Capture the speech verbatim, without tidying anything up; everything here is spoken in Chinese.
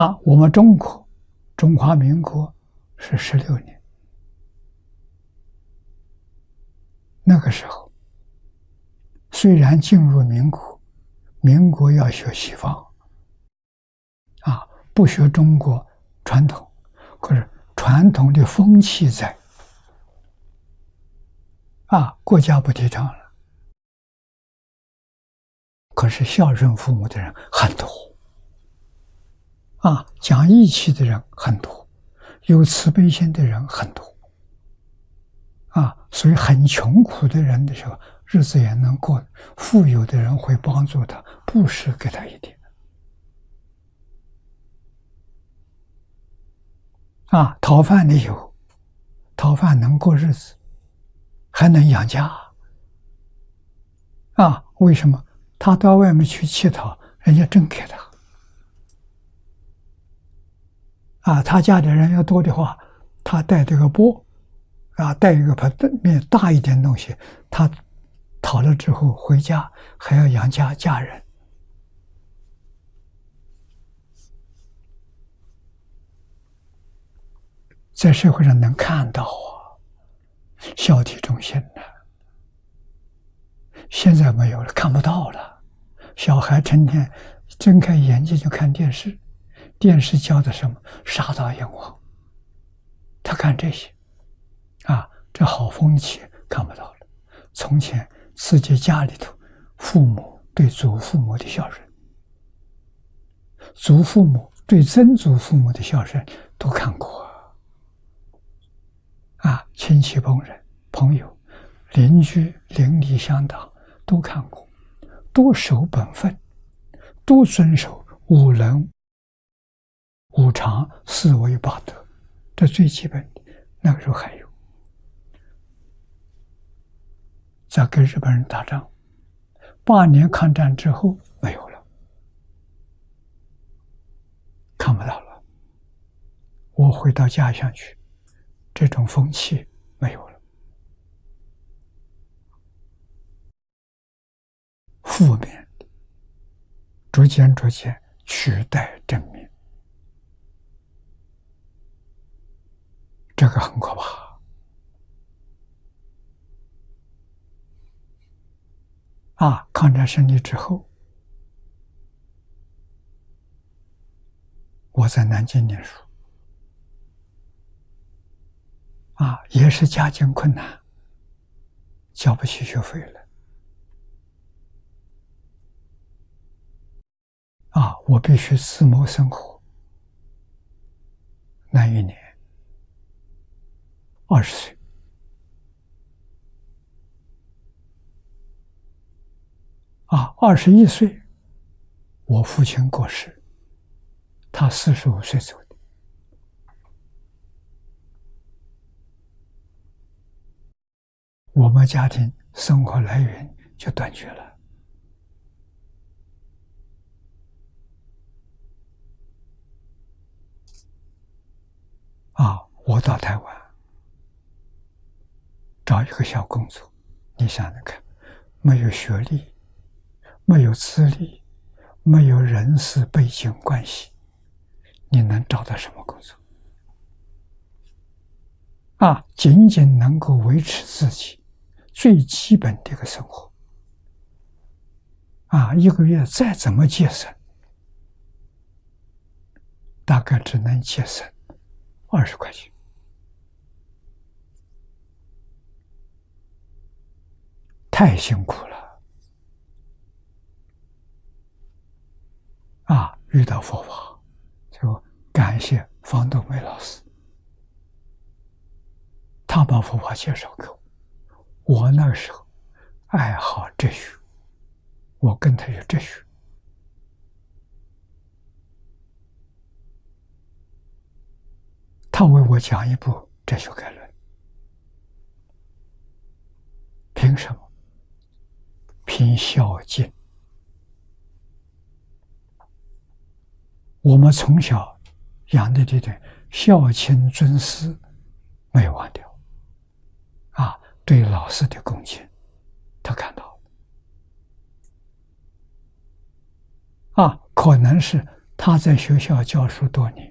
啊，我们中国中华民国是十六年，那个时候虽然进入民国，民国要学西方，啊，不学中国传统，可是传统的风气在，啊，国家不提倡了，可是孝顺父母的人很多。啊，讲义气的人很多，有慈悲心的人很多，啊，所以很穷苦的人的时候，日子也能过；富有的人会帮助他，布施给他一点。啊，讨饭的有，讨饭能过日子，还能养家。啊，为什么？他到外面去乞讨，人家真给他。啊，他家里人要多的话，他带这个钵，啊，带一个盆面大一点东西，他讨了之后回家还要养家家人。在社会上能看到啊，孝悌忠信的，现在没有了，看不到了。小孩成天睁开眼睛就看电视。电视教的什么？杀盗淫妄，他看这些，啊，这好风气看不到了。从前自己家里头，父母对祖父母的孝顺，祖父母对曾祖父母的孝顺都看过，啊，亲戚朋人、朋友、邻居、邻里乡党都看过，都守本分，都遵守五伦。五常、四维、八德，这最基本的。那个时候还有，在跟日本人打仗，八年抗战之后没有了，看不到了。我回到家乡去，这种风气没有了，负面的逐渐逐渐取代正面。这个很可怕啊！抗战胜利之后，我在南京念书，啊，也是家境困难，交不起学费了，啊，我必须自谋生活。那一年二十岁，啊，二十一岁，我父亲过世，他四十五岁走的。我们家庭生活来源就断绝了。啊，我到台湾找一个小工作，你想想看，没有学历，没有资历，没有人事背景关系，你能找到什么工作？啊，仅仅能够维持自己最基本的一个生活。啊，一个月再怎么节省，大概只能节省二十块钱。太辛苦了。啊，遇到佛法，就感谢方东梅老师，他把佛法介绍给我。我那个时候爱好哲学，我跟他学哲学。他为我讲一部哲学概论，凭什么？凭孝敬。我们从小养的这点孝亲尊师没有忘掉，啊，对老师的恭敬，他看到了，啊，可能是他在学校教书多年，